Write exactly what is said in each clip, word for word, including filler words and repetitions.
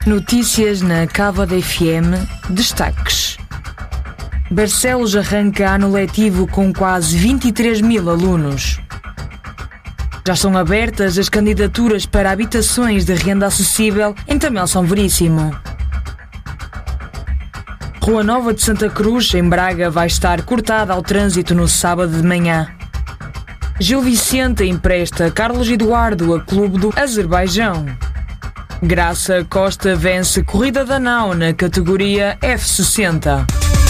Notícias na Cávado F M. Destaques. Barcelos arranca ano letivo com quase vinte e três mil alunos. Já estão abertas as candidaturas para habitações de renda acessível em Tamel São Veríssimo. Rua Nova de Santa Cruz, em Braga, vai estar cortada ao trânsito no sábado de manhã. Gil Vicente empresta Carlos Eduardo a clube do Azerbaijão. Graça Costa vence Corrida da Nau na categoria F sessenta.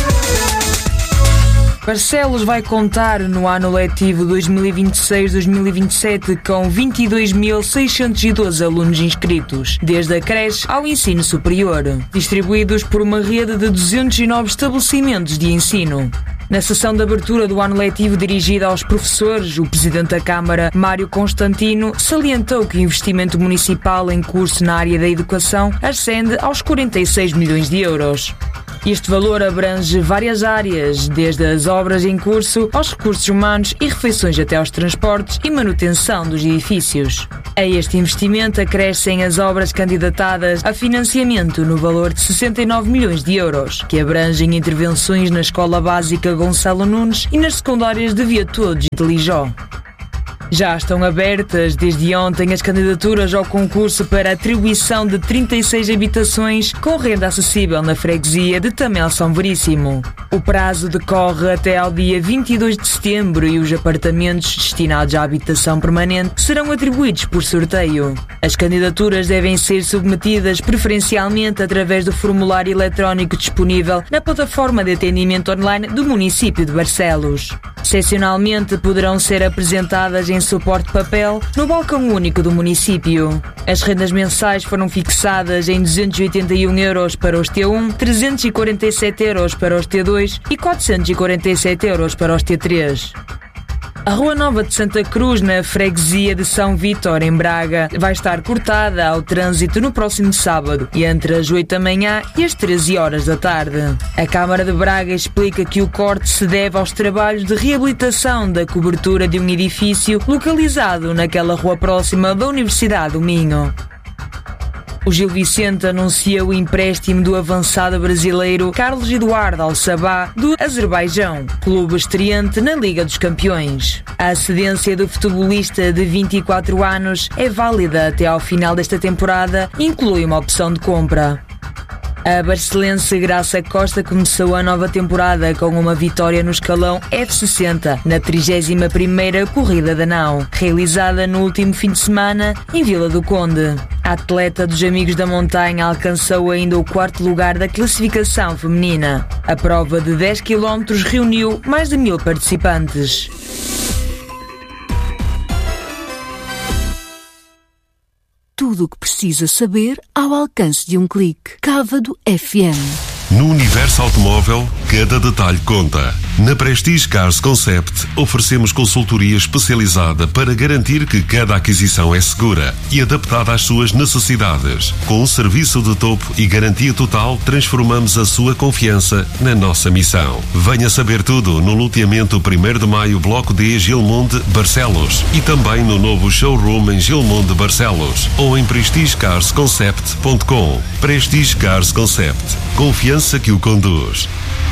Barcelos vai contar no ano letivo dois mil e vinte e seis dois mil e vinte e sete com vinte e dois mil seiscentos e doze alunos inscritos, desde a creche ao ensino superior, distribuídos por uma rede de duzentos e nove estabelecimentos de ensino. Na sessão de abertura do ano letivo dirigida aos professores, o Presidente da Câmara, Mário Constantino, salientou que o investimento municipal em curso na área da educação ascende aos quarenta e seis milhões de euros. Este valor abrange várias áreas, desde as obras em curso, aos recursos humanos e refeições até aos transportes e manutenção dos edifícios. A este investimento acrescem as obras candidatadas a financiamento no valor de sessenta e nove milhões de euros, que abrangem intervenções na Escola Básica Gonçalo Nunes e nas secundárias de Via Todos e de Lijó. Já estão abertas desde ontem as candidaturas ao concurso para a atribuição de trinta e seis habitações com renda acessível na freguesia de Tamel São Veríssimo. O prazo decorre até ao dia vinte e dois de setembro e os apartamentos destinados à habitação permanente serão atribuídos por sorteio. As candidaturas devem ser submetidas preferencialmente através do formulário eletrónico disponível na plataforma de atendimento online do município de Barcelos. Excepcionalmente poderão ser apresentadas em suporte papel no balcão único do município. As rendas mensais foram fixadas em duzentos e oitenta e um euros para os T um, trezentos e quarenta e sete euros para os T dois e quatrocentos e quarenta e sete euros para os T três. A Rua Nova de Santa Cruz, na freguesia de São Vítor, em Braga, vai estar cortada ao trânsito no próximo sábado, entre as oito da manhã e as treze horas da tarde. A Câmara de Braga explica que o corte se deve aos trabalhos de reabilitação da cobertura de um edifício localizado naquela rua próxima da Universidade do Minho. O Gil Vicente anuncia o empréstimo do avançado brasileiro Carlos Eduardo ao Sabah do Azerbaijão, clube estreante na Liga dos Campeões. A cedência do futebolista de vinte e quatro anos é válida até ao final desta temporada e inclui uma opção de compra. A barcelense Graça Costa começou a nova temporada com uma vitória no escalão F sessenta, na trigésima primeira Corrida da Nau, realizada no último fim de semana em Vila do Conde. A atleta dos Amigos da Montanha alcançou ainda o quarto lugar da classificação feminina. A prova de dez quilómetros reuniu mais de mil participantes. Tudo o que precisa saber ao alcance de um clique. Cávado F M. No universo automóvel, cada detalhe conta. Na Prestige Cars Concept, oferecemos consultoria especializada para garantir que cada aquisição é segura e adaptada às suas necessidades. Com um serviço de topo e garantia total, transformamos a sua confiança na nossa missão. Venha saber tudo no loteamento primeiro de maio, Bloco D, Gilmonde, Barcelos, e também no novo showroom em Gilmonde, Barcelos, ou em prestige cars concept ponto com. Prestige Cars Concept. Confiança que o conduz.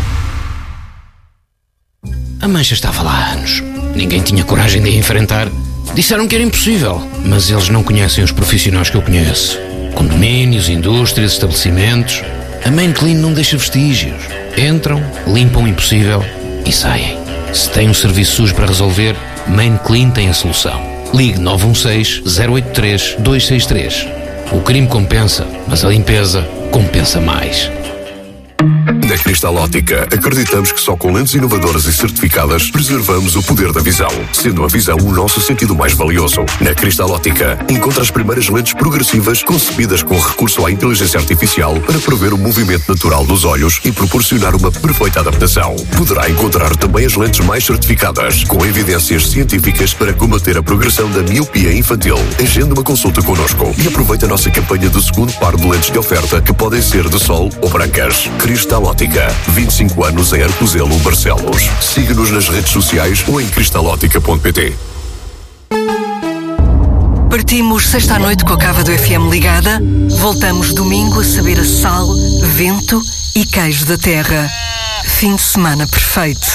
A mancha estava lá há anos. Ninguém tinha coragem de a enfrentar. Disseram que era impossível, mas eles não conhecem os profissionais que eu conheço. Condomínios, indústrias, estabelecimentos. A Main Clean não deixa vestígios. Entram, limpam o impossível e saem. Se tem um serviço sujo para resolver, Main Clean tem a solução. Ligue nove um seis, zero oito três, dois seis três. O crime compensa, mas a limpeza compensa mais. Na Cristal Óptica, acreditamos que só com lentes inovadoras e certificadas preservamos o poder da visão, sendo a visão o nosso sentido mais valioso. Na Cristal Óptica, encontra as primeiras lentes progressivas concebidas com recurso à inteligência artificial para prever o movimento natural dos olhos e proporcionar uma perfeita adaptação. Poderá encontrar também as lentes mais certificadas, com evidências científicas para combater a progressão da miopia infantil. Agende uma consulta connosco e aproveite a nossa campanha do segundo par de lentes de oferta, que podem ser de sol ou brancas. Cristal Óptica, vinte e cinco anos em Arcozelo, Barcelos. Siga-nos nas redes sociais ou em cristal óptica ponto pt. Partimos sexta à noite com a cava do F M ligada. Voltamos domingo a saber a sal, vento e queijo da terra. Fim de semana perfeito.